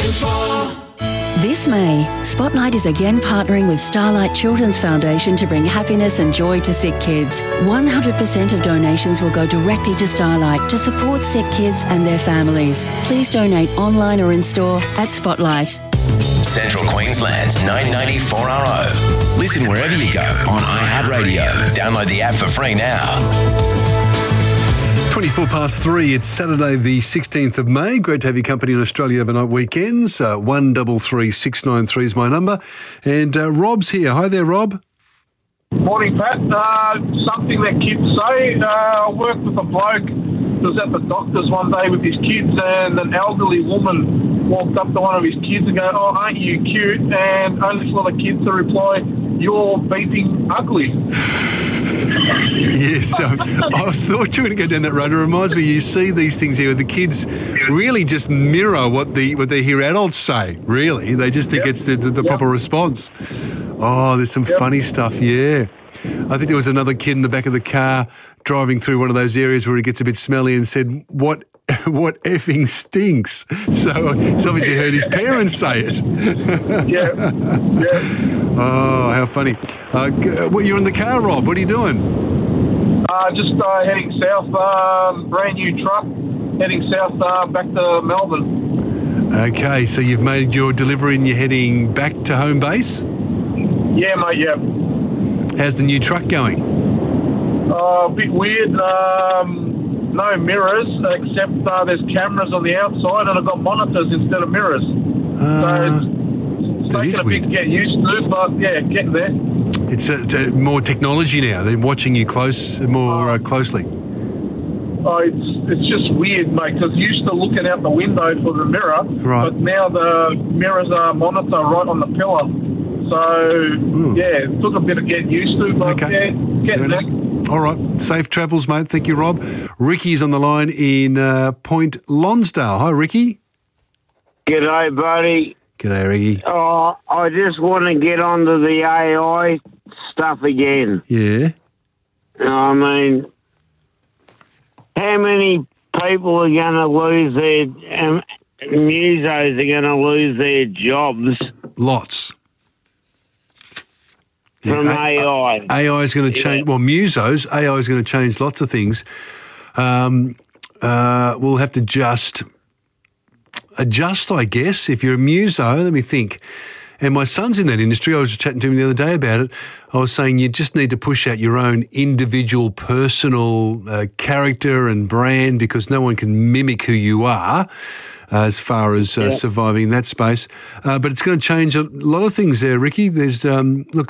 This May, Spotlight is again partnering with Starlight Children's Foundation to bring happiness and joy to sick kids. 100% of donations will go directly to Starlight to support sick kids and their families. Please donate online or in store at Spotlight. Central Queensland's 990 4RO. Listen wherever you go on iHeartRadio. Download the app for free now. 3:24, it's Saturday the 16th of May. Great to have your company on Australia Overnight Weekends. 133693 is my number. And Rob's here. Hi there, Rob. Morning, Pat. Something that kids say. I worked with a bloke who was at the doctor's one day with his kids, and an elderly woman walked up to one of his kids and go, "Oh, aren't you cute?" And only for the kids to reply, "You're beeping ugly." Yes, so I thought you were going to go down that road. It reminds me, you see these things here, the kids really just mirror what they hear adults say, really. They just think it's the proper response. Oh, there's some funny stuff, yeah. I think there was another kid in the back of the car driving through one of those areas where it gets a bit smelly and said, what effing stinks. So he's obviously heard his parents say it. Yeah. Oh, how funny. You're in the car, Rob. What are you doing? Just heading south, brand new truck, heading south back to Melbourne. Okay, so you've made your delivery and you're heading back to home base? Yeah, mate, yeah. How's the new truck going? A bit weird. No mirrors, except there's cameras on the outside, and I've got monitors instead of mirrors. So it's taking a bit to get used to, but yeah, getting there. It's more technology now. They're watching you more closely. Oh, it's just weird, mate, because used to looking out the window for the mirror, right. But now the mirrors are monitor right on the pillar. So, yeah, it took a bit of getting used to, but yeah, getting there. All right. Safe travels, mate. Thank you, Rob. Ricky's on the line in Point Lonsdale. Hi, Ricky. G'day, buddy. G'day, Ricky. Oh, I just want to get onto the AI stuff again. Yeah. I mean, how many people are going to lose their... musos are going to lose their jobs? Lots. From AI. AI is going to change... Well, musos, AI is going to change lots of things. We'll have to adjust, I guess. If you're a muso, let me think. And my son's in that industry. I was chatting to him the other day about it. I was saying you just need to push out your own individual, personal character and brand, because no one can mimic who you are as far as surviving in that space. But it's going to change a lot of things there, Ricky. There's look,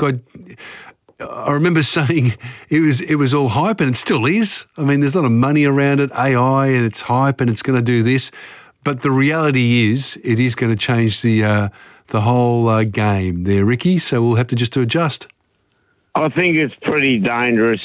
I remember saying it was all hype, and it still is. I mean, there's a lot of money around it, AI, and it's hype, and it's going to do this. But the reality is, it is going to change the whole game there, Ricky. So we'll have to just adjust. I think it's pretty dangerous.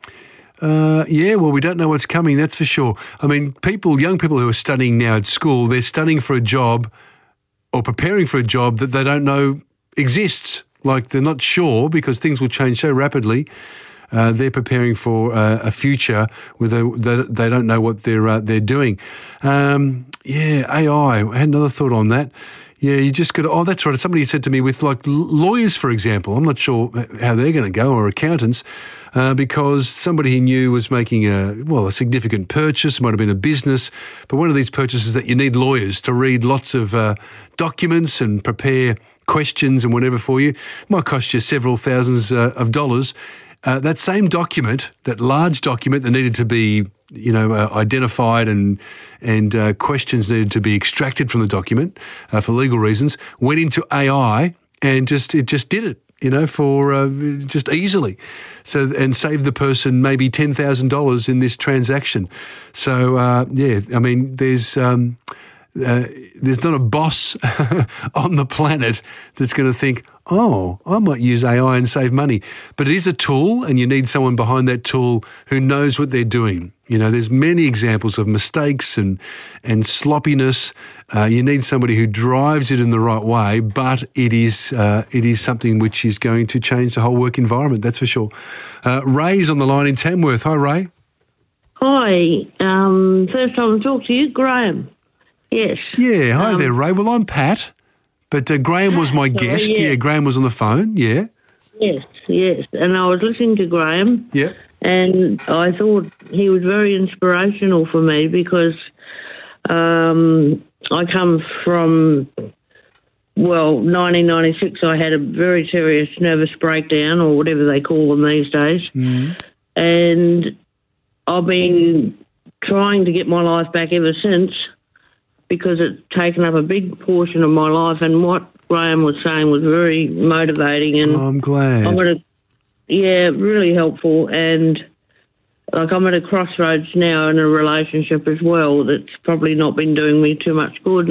Yeah, well, we don't know what's coming, that's for sure. I mean, young people who are studying now at school, they're studying for a job or preparing for a job that they don't know exists. Like, they're not sure because things will change so rapidly. They're preparing for a future where they don't know what they're doing. Yeah, AI. I had another thought on that. Yeah, you just got to... Oh, that's right. Somebody said to me with, like, lawyers, for example. I'm not sure how they're going to go, or accountants, because somebody he knew was making a significant purchase, might have been a business, but one of these purchases that you need lawyers to read lots of documents and prepare questions and whatever for you. It might cost you several thousands of dollars. That same document, that large document that needed to be, identified and questions needed to be extracted from the document for legal reasons, went into AI and it just did it, for just easily. So, and saved the person maybe $10,000 in this transaction. So, I mean, there's not a boss on the planet that's going to think, oh, I might use AI and save money. But it is a tool, and you need someone behind that tool who knows what they're doing. There's many examples of mistakes and sloppiness. You need somebody who drives it in the right way, but it is something which is going to change the whole work environment, that's for sure. Ray's on the line in Tamworth. Hi, Ray. Hi. First time to talk to you, Graham. Yes. Yeah, hi there, Ray. Well, I'm Pat, but Graham was my guest. yeah. Yeah, Graham was on the phone. Yeah. Yes. And I was listening to Graham. Yeah. And I thought he was very inspirational for me because I come from, 1996, I had a very serious nervous breakdown or whatever they call them these days. And I've been trying to get my life back ever since because it's taken up a big portion of my life. And what Graham was saying was very motivating. And I'm glad. Really helpful. And I'm at a crossroads now in a relationship as well that's probably not been doing me too much good.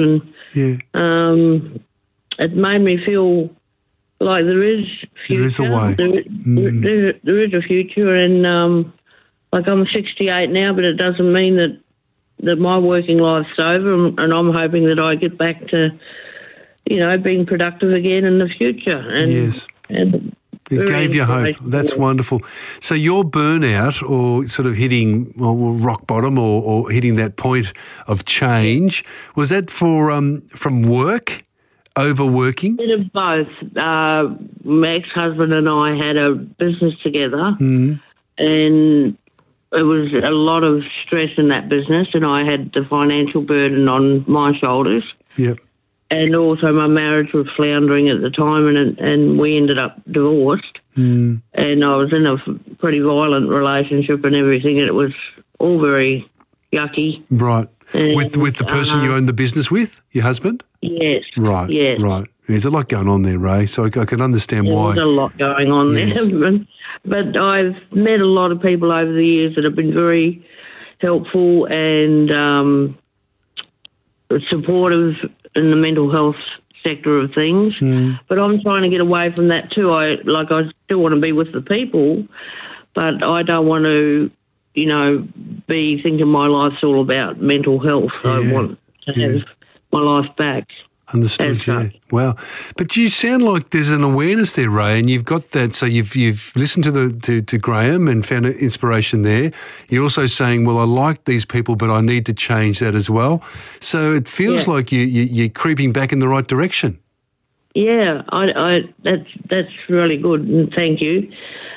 And it made me feel like there is future. There is a way. There is a future. And I'm 68 now, but it doesn't mean that my working life's over. And I'm hoping that I get back to, being productive again in the future. And, yes. And it gave you hope. That's wonderful. So your burnout or sort of hitting rock bottom or hitting that point of change, was that from work, overworking? A bit of both. My ex-husband and I had a business together and it was a lot of stress in that business and I had the financial burden on my shoulders. Yep. And also my marriage was floundering at the time and we ended up divorced. And I was in a pretty violent relationship and everything, and it was all very yucky. Right. And, with the person you owned the business with, your husband? Yes. Right. Yes. Right. There's a lot going on there, Ray, so I can understand why. There's a lot going on there. But I've met a lot of people over the years that have been very helpful and supportive in the mental health sector of things. But I'm trying to get away from that too. I still want to be with the people, but I don't want to, be thinking my life's all about mental health. Yeah. I want to have my life back. Understood, yeah. Wow. But you sound like there's an awareness there, Ray, and you've got that. So you've listened to Graham and found inspiration there. You're also saying, well, I like these people, but I need to change that as well. So it feels like you're creeping back in the right direction. Yeah, that's really good, and thank you.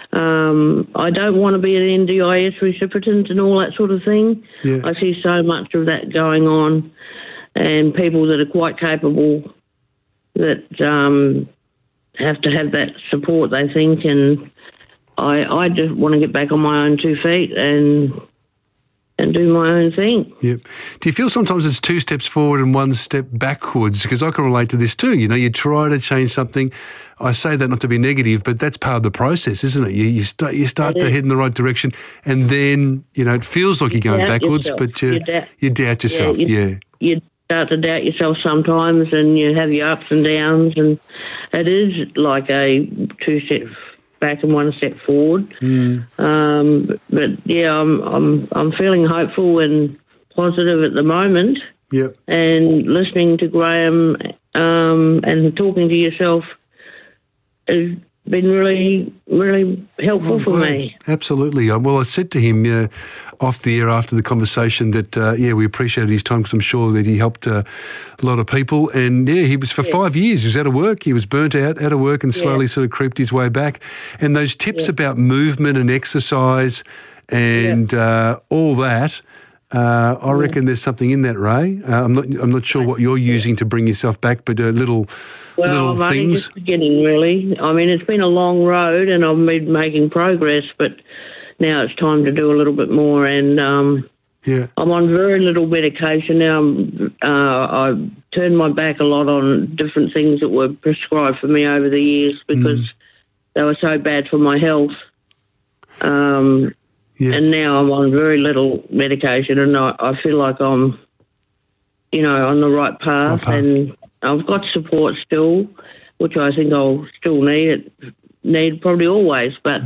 I don't want to be an NDIS recipient and all that sort of thing. Yeah. I see so much of that going on. And people that are quite capable that have to have that support, they think. And I just want to get back on my own 2 feet and do my own thing. Yep. Do you feel sometimes it's 2 steps forward and 1 step backwards? Because I can relate to this too. You try to change something. I say that not to be negative, but that's part of the process, isn't it? You start to head in the right direction, and then it feels like you're going backwards, yourself. but you doubt yourself. You start to doubt yourself sometimes, and you have your ups and downs, and it is like a 2 steps back and 1 step forward. But yeah, I'm feeling hopeful and positive at the moment. Yep. And listening to Graham and talking to yourself has been really, really helpful for me. Absolutely. Well, I said to him off the air after the conversation that, we appreciated his time because I'm sure that he helped a lot of people. And, he was for 5 years, he was out of work. He was burnt out of work and slowly sort of creeped his way back. And those tips about movement and exercise and all that, I reckon there's something in that, Ray. I'm not sure what you're using to bring yourself back, but little I'm things. only just beginning, really. I mean, it's been a long road, and I've been making progress, but now it's time to do a little bit more. And I'm on very little medication now. I've turned my back a lot on different things that were prescribed for me over the years because they were so bad for my health. And now I'm on very little medication, and I feel like I'm, on the right path. And I've got support still, which I think I'll still need probably always. But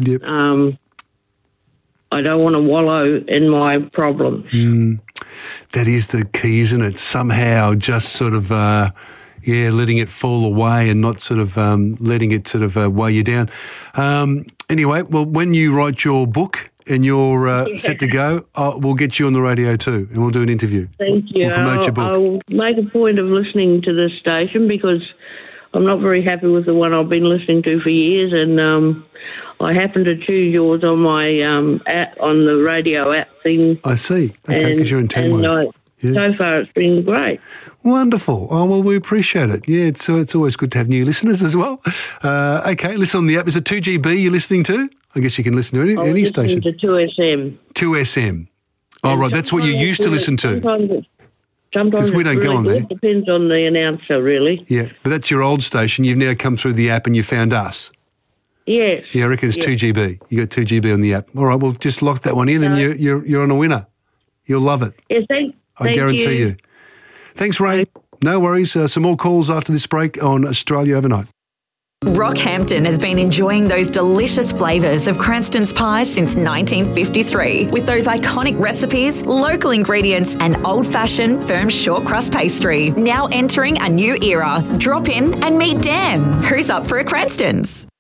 I don't want to wallow in my problems. That is the key, isn't it? Somehow just sort of, letting it fall away and not sort of letting it sort of weigh you down. Anyway, well, when you write your book, and you're set to go, we'll get you on the radio too, and we'll do an interview. Thank you. We'll promote your book. I'll make a point of listening to this station because I'm not very happy with the one I've been listening to for years, and I happened to choose yours on my app, on the radio app thing. I see. Okay, because you're in Tamworth. So far, it's been great. Wonderful. Oh, well, we appreciate it. Yeah, it's always good to have new listeners as well. Okay, listen on the app. Is it 2GB you're listening to? I guess you can listen to any station. To 2SM. 2SM. Oh, right. That's what you used to listen to. Sometimes we don't go on there. It depends on the announcer, really. Yeah, but that's your old station. You've now come through the app and you found us. Yes. Yeah, I reckon it's 2GB. You got 2GB on the app. All right, well, just lock that one in and you're on a winner. You'll love it. Yes, I guarantee you. Thanks, Ray. No worries. Some more calls after this break on Australia Overnight. Rockhampton has been enjoying those delicious flavours of Cranston's pies since 1953. With those iconic recipes, local ingredients and old-fashioned firm short crust pastry. Now entering a new era. Drop in and meet Dan, who's up for a Cranston's.